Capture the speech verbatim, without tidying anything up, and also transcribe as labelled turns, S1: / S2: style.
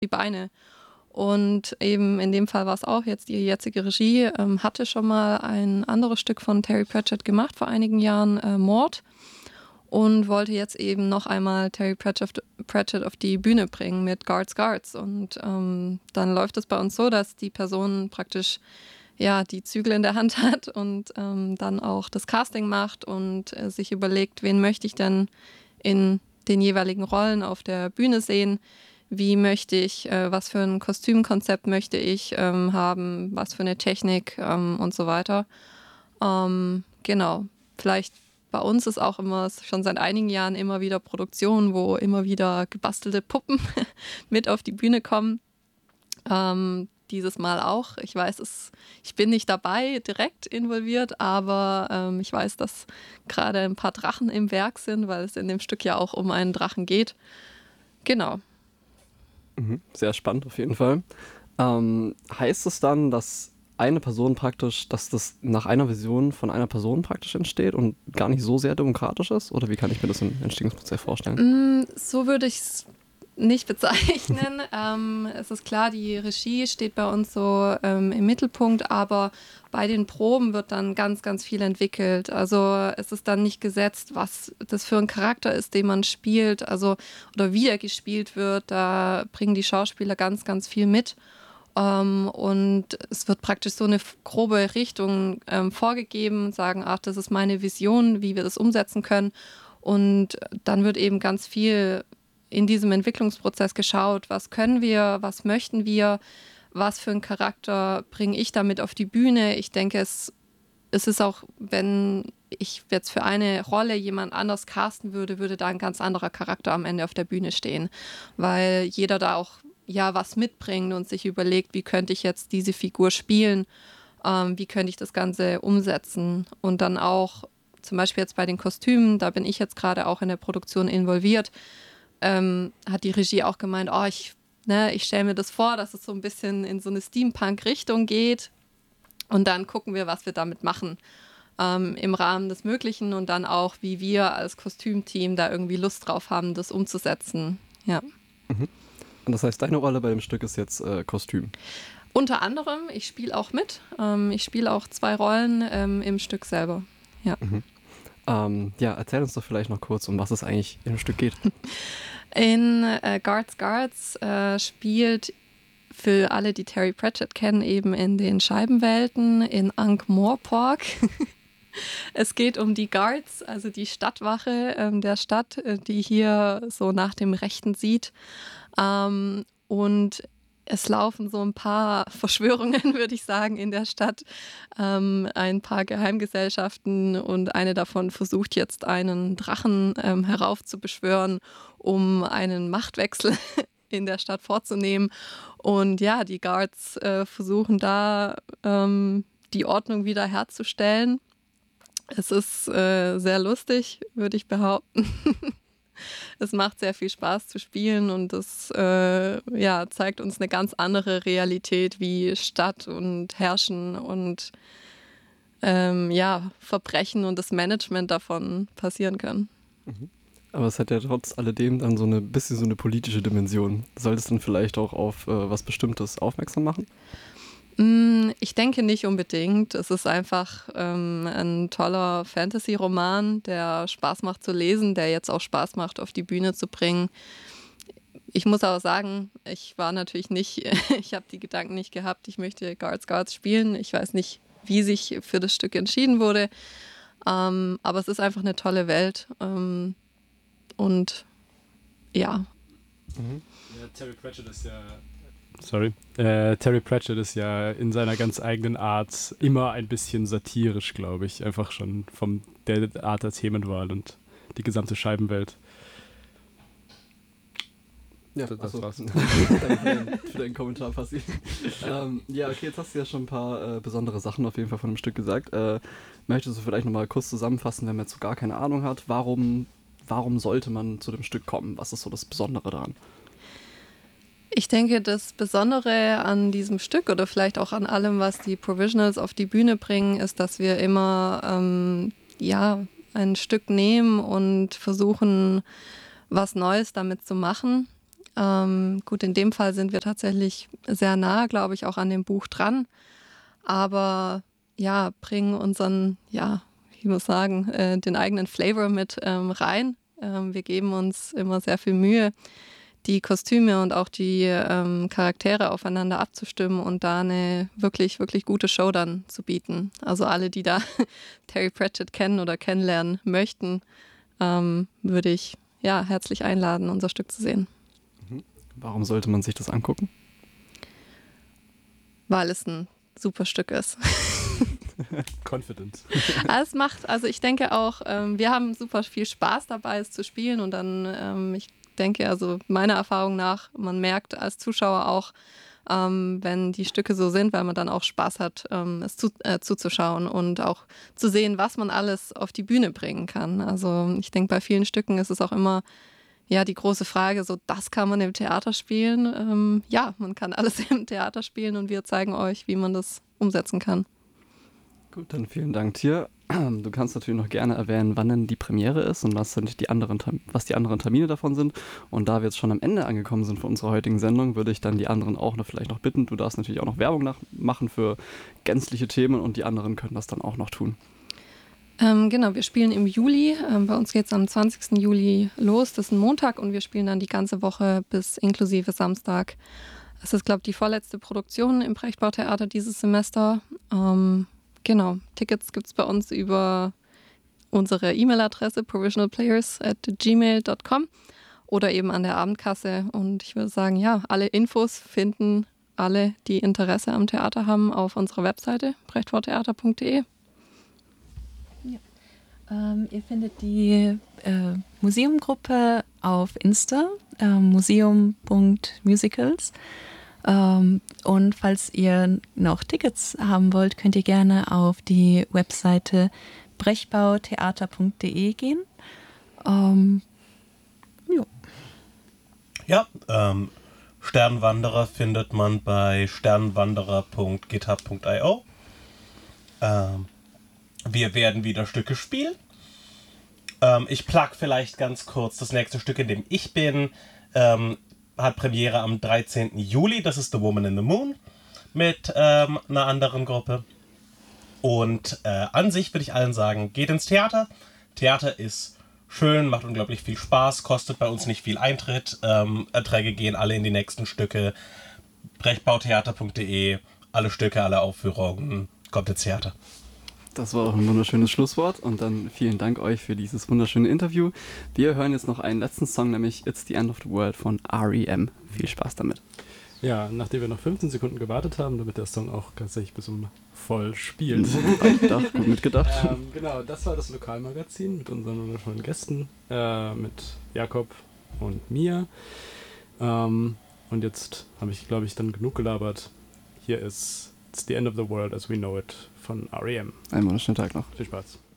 S1: die Beine. Und eben in dem Fall war es auch jetzt die jetzige Regie, ähm, hatte schon mal ein anderes Stück von Terry Pratchett gemacht vor einigen Jahren, äh, Mord, und wollte jetzt eben noch einmal Terry Pratchett, Pratchett auf die Bühne bringen mit Guards, Guards. Und ähm, dann läuft es bei uns so, dass die Person praktisch ja, die Zügel in der Hand hat und ähm, dann auch das Casting macht und äh, sich überlegt, wen möchte ich denn in den jeweiligen Rollen auf der Bühne sehen, wie möchte ich, äh, was für ein Kostümkonzept möchte ich ähm, haben, was für eine Technik ähm, und so weiter. Ähm, genau, vielleicht bei uns ist auch immer schon seit einigen Jahren immer wieder Produktion, wo immer wieder gebastelte Puppen mit auf die Bühne kommen. Ähm, dieses Mal auch. Ich weiß, es, ich bin nicht dabei direkt involviert, aber ähm, ich weiß, dass gerade ein paar Drachen im Werk sind, weil es in dem Stück ja auch um einen Drachen geht. Genau.
S2: Mhm, sehr spannend auf jeden Fall. Ähm, heißt es dann, dass eine Person praktisch, dass das nach einer Vision von einer Person praktisch entsteht und gar nicht so sehr demokratisch ist? Oder wie kann ich mir das im Entstehungsprozess vorstellen?
S1: Mm, so würde ich es nicht bezeichnen. ähm, es ist klar, die Regie steht bei uns so ähm, im Mittelpunkt, aber bei den Proben wird dann ganz, ganz viel entwickelt. Also es ist dann nicht gesetzt, was das für ein Charakter ist, den man spielt, also oder wie er gespielt wird. Da bringen die Schauspieler ganz, ganz viel mit. Ähm, und es wird praktisch so eine grobe Richtung ähm, vorgegeben, sagen, ach, das ist meine Vision, wie wir das umsetzen können. Und dann wird eben ganz viel in diesem Entwicklungsprozess geschaut, was können wir, was möchten wir, was für einen Charakter bringe ich damit auf die Bühne. Ich denke, es, es ist auch, wenn ich jetzt für eine Rolle jemand anders casten würde, würde da ein ganz anderer Charakter am Ende auf der Bühne stehen, weil jeder da auch ja was mitbringt und sich überlegt, wie könnte ich jetzt diese Figur spielen, ähm, wie könnte ich das Ganze umsetzen und dann auch zum Beispiel jetzt bei den Kostümen, da bin ich jetzt gerade auch in der Produktion involviert, ähm, hat die Regie auch gemeint, oh, ich, ne, ich stelle mir das vor, dass es so ein bisschen in so eine Steampunk-Richtung geht und dann gucken wir, was wir damit machen ähm, im Rahmen des Möglichen und dann auch, wie wir als Kostümteam da irgendwie Lust drauf haben, das umzusetzen. Ja.
S2: Mhm. Und das heißt, deine Rolle bei dem Stück ist jetzt äh, Kostüm?
S1: Unter anderem, ich spiele auch mit. Ähm, ich spiele auch zwei Rollen ähm, im Stück selber. Ja.
S2: Mhm. Ähm, ja, erzähl uns doch vielleicht noch kurz, um was es eigentlich im Stück geht.
S1: In äh, Guards, Guards äh, spielt für alle, die Terry Pratchett kennen, eben in den Scheibenwelten in Ankh-Morpork. Es geht um die Guards, also die Stadtwache ähm, der Stadt, äh, die hier so nach dem Rechten sieht. Ähm, und es laufen so ein paar Verschwörungen, würde ich sagen, in der Stadt. Ähm, ein paar Geheimgesellschaften und eine davon versucht jetzt einen Drachen ähm, heraufzubeschwören, um einen Machtwechsel in der Stadt vorzunehmen. Und ja, die Guards äh, versuchen da ähm, die Ordnung wieder herzustellen. Es ist äh, sehr lustig, würde ich behaupten. Es macht sehr viel Spaß zu spielen und es äh, ja, zeigt uns eine ganz andere Realität, wie Stadt und Herrschen und ähm, ja, Verbrechen und das Management davon passieren können.
S2: Mhm. Aber es hat ja trotz alledem dann so ein bisschen so eine politische Dimension. Soll es dann vielleicht auch auf äh, was Bestimmtes aufmerksam machen?
S1: Ich denke nicht unbedingt. Es ist einfach ähm, ein toller Fantasy-Roman, der Spaß macht zu lesen, der jetzt auch Spaß macht, auf die Bühne zu bringen. Ich muss aber sagen, ich war natürlich nicht, ich habe die Gedanken nicht gehabt, ich möchte Guards, Guards spielen. Ich weiß nicht, wie sich für das Stück entschieden wurde. Ähm, aber es ist einfach eine tolle Welt. Ähm, und ja.
S3: Mhm. Ja, Terry Pratchett ist ja Sorry. Äh, Terry Pratchett ist ja in seiner ganz eigenen Art immer ein bisschen satirisch, glaube ich. Einfach schon von der Art der Themenwahl und die gesamte Scheibenwelt.
S2: Ja,
S3: das,
S2: das
S3: das
S2: war's.
S3: war's.
S2: Danke für deinen, für deinen Kommentar, Passi. ähm, ja, okay, jetzt hast du ja schon ein paar äh, besondere Sachen auf jeden Fall von dem Stück gesagt. Äh, möchtest du vielleicht nochmal kurz zusammenfassen, wenn man jetzt so gar keine Ahnung hat, warum, warum sollte man zu dem Stück kommen? Was ist so das Besondere daran?
S1: Ich denke, das Besondere an diesem Stück oder vielleicht auch an allem, was die Provisionals auf die Bühne bringen, ist, dass wir immer ähm, ja, ein Stück nehmen und versuchen, was Neues damit zu machen. Ähm, gut, in dem Fall sind wir tatsächlich sehr nah, glaube ich, auch an dem Buch dran. Aber ja, bringen unseren, ja, ich muss sagen, äh, den eigenen Flavor mit ähm, rein. Ähm, wir geben uns immer sehr viel Mühe, die Kostüme und auch die ähm, Charaktere aufeinander abzustimmen und da eine wirklich, wirklich gute Show dann zu bieten. Also alle, die da Terry Pratchett kennen oder kennenlernen möchten, ähm, würde ich ja herzlich einladen, unser Stück zu sehen.
S2: Warum sollte man sich das angucken?
S1: Weil es ein super Stück ist.
S3: Confident.
S1: Es macht, also ich denke auch, ähm, wir haben super viel Spaß dabei, es zu spielen und dann, ähm, ich denke, also meiner Erfahrung nach, man merkt als Zuschauer auch, ähm, wenn die Stücke so sind, weil man dann auch Spaß hat, ähm, es zu, äh, zuzuschauen und auch zu sehen, was man alles auf die Bühne bringen kann. Also ich denke, bei vielen Stücken ist es auch immer ja die große Frage, so das kann man im Theater spielen. Ähm, ja, man kann alles im Theater spielen und wir zeigen euch, wie man das umsetzen kann.
S2: Gut, dann vielen Dank dir. Du kannst natürlich noch gerne erwähnen, wann denn die Premiere ist und was, die anderen, was die anderen Termine davon sind. Und da wir jetzt schon am Ende angekommen sind von unserer heutigen Sendung, würde ich dann die anderen auch noch vielleicht noch bitten. Du darfst natürlich auch noch Werbung nach machen für gänzliche Themen und die anderen können das dann auch noch tun.
S1: Ähm, genau, wir spielen im Juli. Ähm, bei uns geht es am zwanzigsten Juli los. Das ist ein Montag und wir spielen dann die ganze Woche bis inklusive Samstag. Das ist, glaube ich, die vorletzte Produktion im Brechtbau-Theater dieses Semester. Ähm, Genau, Tickets gibt es bei uns über unsere E-Mail-Adresse provisionalplayers at gmail dot com oder eben an der Abendkasse. Und ich würde sagen, ja, alle Infos finden alle, die Interesse am Theater haben, auf unserer Webseite brechtbautheater punkt de.
S4: Ja. Ähm, ihr findet die äh, Museumgruppe auf Insta, äh, museum punkt musicals. Um, und falls ihr noch Tickets haben wollt, könnt ihr gerne auf die Webseite brechtbautheater punkt de gehen. Um, jo.
S5: Ja, ähm, Sternwanderer findet man bei sternwanderer punkt github punkt io. Ähm, wir werden wieder Stücke spielen. Ähm, ich plug vielleicht ganz kurz das nächste Stück, in dem ich bin. Ähm, hat Premiere am dreizehnten Juli, das ist The Woman in the Moon, mit ähm, einer anderen Gruppe. Und äh, an sich würde ich allen sagen, geht ins Theater. Theater ist schön, macht unglaublich viel Spaß, kostet bei uns nicht viel Eintritt. Ähm, Erträge gehen alle in die nächsten Stücke. brechtbautheater punkt de, alle Stücke, alle Aufführungen, kommt ins Theater.
S2: Das war auch ein wunderschönes Schlusswort und dann vielen Dank euch für dieses wunderschöne Interview. Wir hören jetzt noch einen letzten Song, nämlich It's the End of the World von R E M. Viel Spaß damit.
S3: Ja, nachdem wir noch fünfzehn Sekunden gewartet haben, damit der Song auch tatsächlich bis um voll spielt.
S2: Mitgedacht, gut mitgedacht.
S3: ähm, genau, das war das Lokalmagazin mit unseren wundervollen Gästen, äh, mit Jakob und mir. Ähm, und jetzt habe ich, glaube ich, dann genug gelabert. Hier ist It's the End of the World as we know it von R E M.
S2: Einen wunderschönen Tag noch.
S3: Viel Spaß.